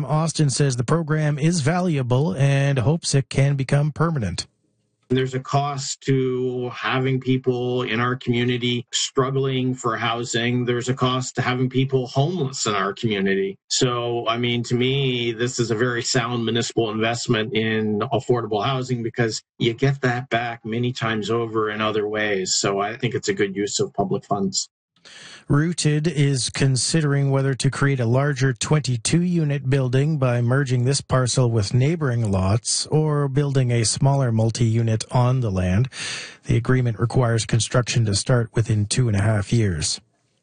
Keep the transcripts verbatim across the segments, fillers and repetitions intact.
Austin says the program is valuable and hopes it can become permanent. There's a cost to having people in our community struggling for housing. There's a cost to having people homeless in our community. So, I mean, to me, this is a very sound municipal investment in affordable housing because you get that back many times over in other ways. So I think it's a good use of public funds. Rooted is considering whether to create a larger twenty-two unit building by merging this parcel with neighboring lots or building a smaller multi-unit on the land. The agreement requires construction to start within two and a half years.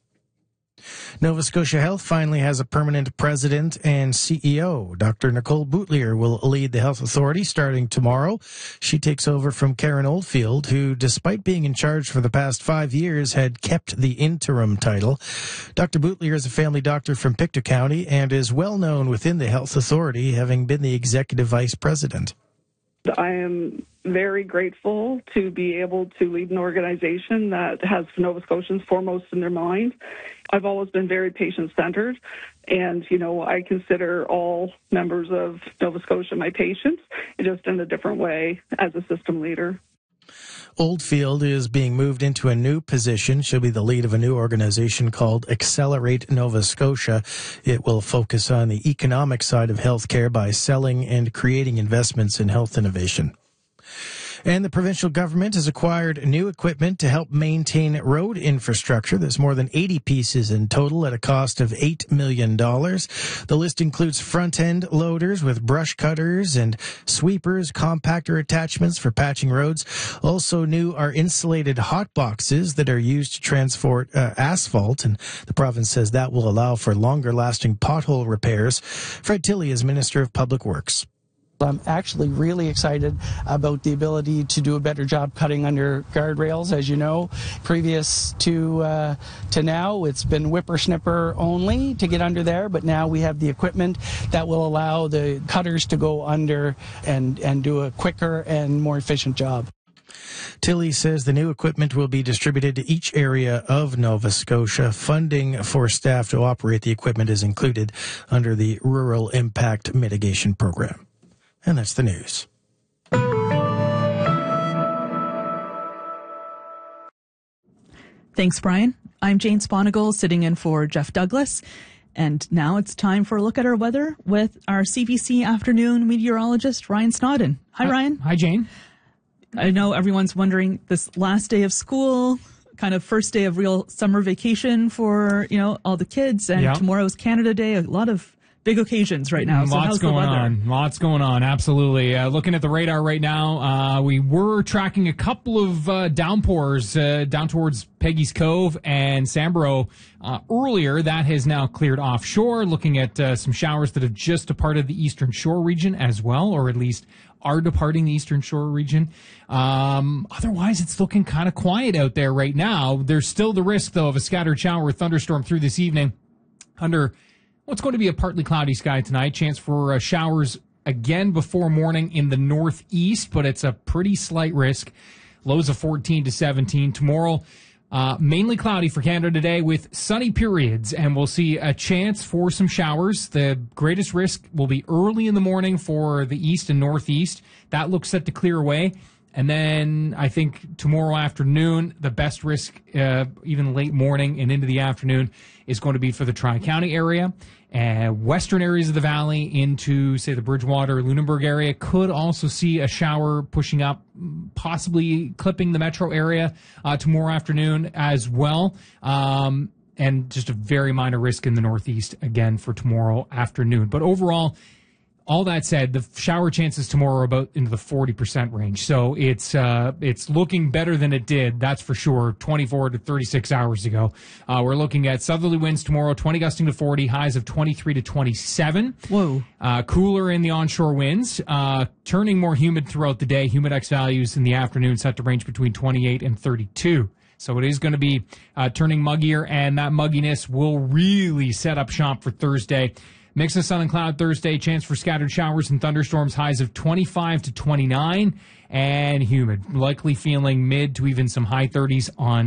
Nova Scotia Health finally has a permanent president and C E O. Doctor Nicole Boutlier will lead the health authority starting tomorrow. She takes over from Karen Oldfield, who, despite being in charge for the past five years, had kept the interim title. Doctor Boutlier is a family doctor from Pictou County and is well known within the health authority, having been the executive vice president. I am very grateful to be able to lead an organization that has Nova Scotians foremost in their mind. I've always been very patient-centered, and, you know, I consider all members of Nova Scotia my patients, just in a different way as a system leader. Oldfield is being moved into a new position. She'll be the lead of a new organization called Accelerate Nova Scotia. It will focus on the economic side of healthcare by selling and creating investments in health innovation. And the provincial government has acquired new equipment to help maintain road infrastructure. There's more than eighty pieces in total at a cost of eight million dollars. The list includes front-end loaders with brush cutters and sweepers, compactor attachments for patching roads. Also new are insulated hot boxes that are used to transport uh, asphalt, and the province says that will allow for longer-lasting pothole repairs. Fred Tilley is Minister of Public Works. I'm actually really excited about the ability to do a better job cutting under guardrails. As you know, previous to uh, to now, it's been whippersnipper only to get under there, but now we have the equipment that will allow the cutters to go under and, and do a quicker and more efficient job. Tilley says the new equipment will be distributed to each area of Nova Scotia. Funding for staff to operate the equipment is included under the Rural Impact Mitigation Program. And that's the news. Thanks, Brian. I'm Jane Sponigal, sitting in for Jeff Douglas. And now it's time for a look at our weather with our C B C afternoon meteorologist, Ryan Snodden. Hi, Hi Ryan. Hi, Jane. I know everyone's wondering, this last day of school, kind of first day of real summer vacation for, you know, all the kids. And yeah. Tomorrow's Canada Day, a lot of big occasions right now. So Lots how's going the weather? on. Lots going on. Absolutely. Uh, looking at the radar right now, uh, we were tracking a couple of uh, downpours uh, down towards Peggy's Cove and Sambro uh, earlier. That has now cleared offshore. Looking at uh, some showers that have just departed the Eastern Shore region as well, or at least are departing the Eastern Shore region. Um, otherwise, it's looking kind of quiet out there right now. There's still the risk, though, of a scattered shower or thunderstorm through this evening under what's going to be a partly cloudy sky tonight. Chance for uh, showers again before morning in the northeast, but it's a pretty slight risk. Lows of fourteen to seventeen. Tomorrow, uh, mainly cloudy for Canada today with sunny periods, and we'll see a chance for some showers. The greatest risk will be early in the morning for the east and northeast. That looks set to clear away. And then I think tomorrow afternoon, the best risk, uh, even late morning and into the afternoon, is going to be for the Tri-County area. Uh, western areas of the valley into, say, the Bridgewater, Lunenburg area could also see a shower pushing up, possibly clipping the metro area uh, tomorrow afternoon as well. Um, and just a very minor risk in the northeast again for tomorrow afternoon. But overall, all that said, the shower chances tomorrow are about into the forty percent range. So it's uh, it's looking better than it did, that's for sure, twenty-four to thirty-six hours ago. Uh, we're looking at southerly winds tomorrow, twenty gusting to forty, highs of twenty-three to twenty-seven. Whoa. Uh, cooler in the onshore winds, uh, turning more humid throughout the day. Humidex values in the afternoon set to range between twenty-eight and thirty-two. So it is going to be uh, turning muggier, and that mugginess will really set up shop for Thursday. Mix of sun and cloud Thursday, chance for scattered showers and thunderstorms, highs of twenty-five to twenty-nine, and humid. Likely feeling mid to even some high thirties on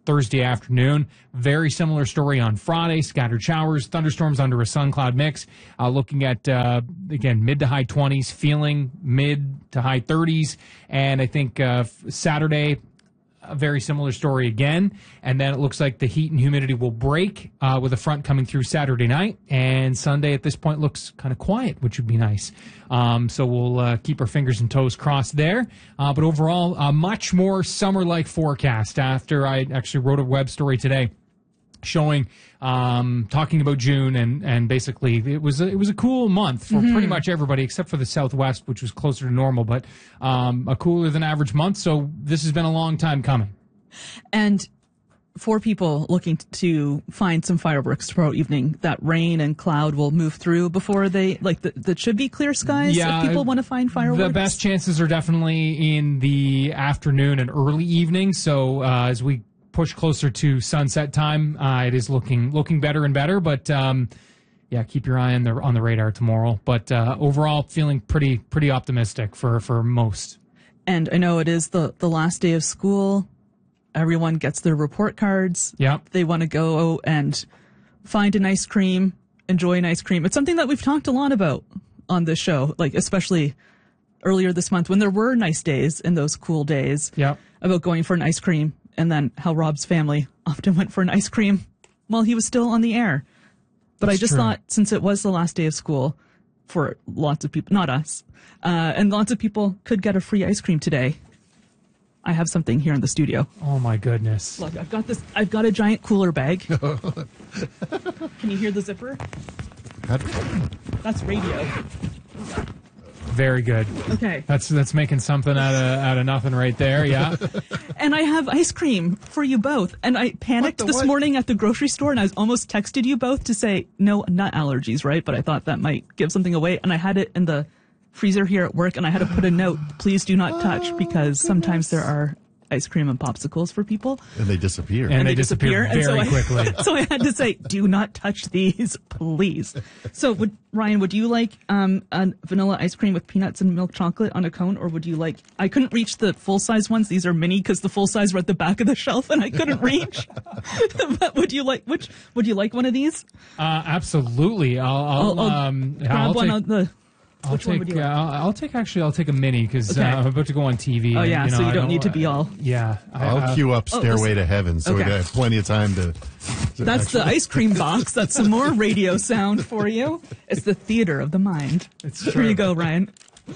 Thursday afternoon. Very similar story on Friday. Scattered showers, thunderstorms under a sun cloud mix. Uh, looking at, uh, again, mid to high twenties, feeling mid to high thirties. And I think uh, Saturday, a very similar story again. And then it looks like the heat and humidity will break uh, with a front coming through Saturday night. And Sunday at this point looks kind of quiet, which would be nice. Um, so we'll uh, keep our fingers and toes crossed there. Uh, but overall, a much more summer-like forecast after I actually wrote a web story today showing, um, talking about June, and, and basically it was a, it was a cool month for mm-hmm. pretty much everybody except for the Southwest, which was closer to normal, but um, a cooler than average month. So this has been a long time coming. And for people looking to find some fireworks tomorrow evening, that rain and cloud will move through before they, like, the, that should be clear skies yeah, if people want to find fireworks? The best chances are definitely in the afternoon and early evening. So uh, as we push closer to sunset time, uh, it is looking looking better and better. But um, yeah, keep your eye on the on the radar tomorrow. But uh, overall, feeling pretty pretty optimistic for, for most. And I know it is the, the last day of school. Everyone gets their report cards. Yep. They want to go and find an ice cream, enjoy an ice cream. It's something that we've talked a lot about on this show, like especially earlier this month when there were nice days and those cool days. Yep. About going for an ice cream. And then how Rob's family often went for an ice cream while he was still on the air. But That's I just true. thought, since it was the last day of school for lots of people, not us, uh, and lots of people could get a free ice cream today, I have something here in the studio. Oh my goodness! Look, I've got this. I've got a giant cooler bag. Can you hear the zipper? That's radio. Very good. Okay. That's that's making something out of out of nothing right there. Yeah. And I have ice cream for you both. And I panicked this what? morning at the grocery store, and I almost texted you both to say no nut allergies, right? But I thought that might give something away, and I had it in the freezer here at work, and I had to put a note: please do not touch, oh, because sometimes there are ice cream and popsicles for people. And they disappear. And, and they, they disappear, disappear very and so quickly. I, so I had to say, do not touch these, please. So would Ryan, would you like um, a vanilla ice cream with peanuts and milk chocolate on a cone, or would you like, I couldn't reach the full-size ones. These are mini because the full-size were at the back of the shelf and I couldn't reach. But would you like, which, would you like one of these? Uh, absolutely. I'll, I'll, I'll, I'll um, grab I'll one take- on the... I'll Which take, one would you like? uh, I'll, I'll take, actually, I'll take a mini because Okay. uh, I'm about to go on T V. Oh, and, yeah, you know, so you I don't need to be all- Yeah. I- I'll uh, queue up oh, Stairway this- to Heaven so Okay. we have plenty of time to... to That's actually- the ice cream box. That's some more radio sound for you. It's the theater of the mind. It's Here true. you go, Ryan.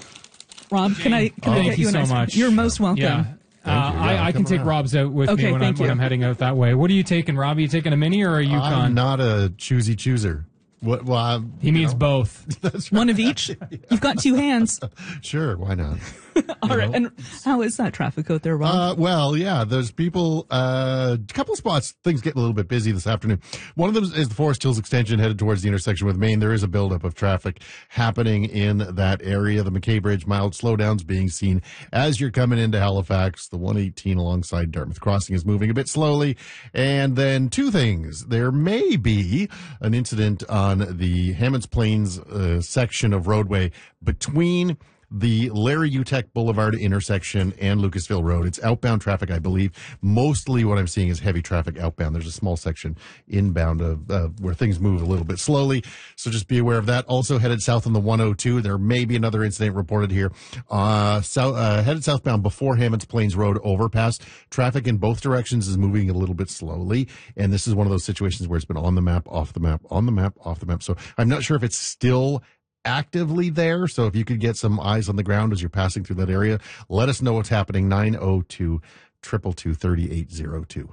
Rob, can I can I Thank get you you an so ice cream? much. You're most welcome. Yeah. Uh, you. Yeah, I, I come can take around. Rob's out with Okay, me when I'm, thank when you. I'm heading out that way. What are you taking, Rob? Are you taking a mini or a Yukon? I'm not a choosy chooser. What? Well, I'm, he means you know, both. One of each. You've got two hands. Sure, why not? All right. know? And how is that traffic out there, Rob? Uh, well, yeah, there's people, uh, a couple of spots, things getting a little bit busy this afternoon. One of them is the Forest Hills extension headed towards the intersection with Maine. There is a buildup of traffic happening in that area. The McKay Bridge, mild slowdowns being seen as you're coming into Halifax. The one eighteen alongside Dartmouth Crossing is moving a bit slowly. And then two things. There may be an incident on the Hammonds Plains uh, section of roadway between the Larry Utek Boulevard intersection and Lucasville Road. It's outbound traffic, I believe. Mostly what I'm seeing is heavy traffic outbound. There's a small section inbound of, uh, where things move a little bit slowly. So just be aware of that. Also headed south on the one oh two. There may be another incident reported here. Uh, south, uh, headed southbound before Hammonds Plains Road overpass. Traffic in both directions is moving a little bit slowly. And this is one of those situations where it's been on the map, off the map, on the map, off the map. So I'm not sure if it's still actively there. So if you could get some eyes on the ground as you're passing through that area, let us know what's happening. nine oh two, two two two, three eight oh two.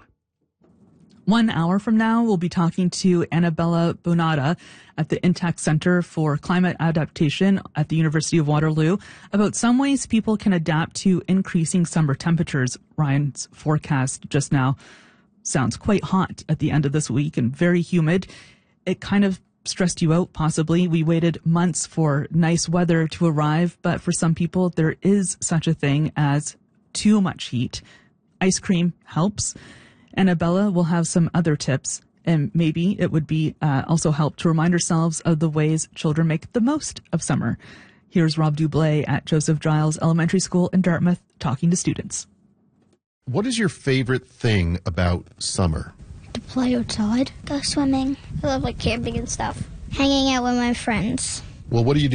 One hour from now, we'll be talking to Annabella Bonata at the Intact Center for Climate Adaptation at the University of Waterloo about some ways people can adapt to increasing summer temperatures. Ryan's forecast just now sounds quite hot at the end of this week and very humid. It kind of stressed you out, possibly. We waited months for nice weather to arrive, but for some people, there is such a thing as too much heat. Ice cream helps. Annabella will have some other tips, and maybe it would be uh, also help to remind ourselves of the ways children make the most of summer. Here's Rob Dublé at Joseph Giles Elementary School in Dartmouth talking to students. what is your favorite thing about summer? To play outside. Go swimming. I love like camping and stuff. Hanging out with my friends. Well, what do you do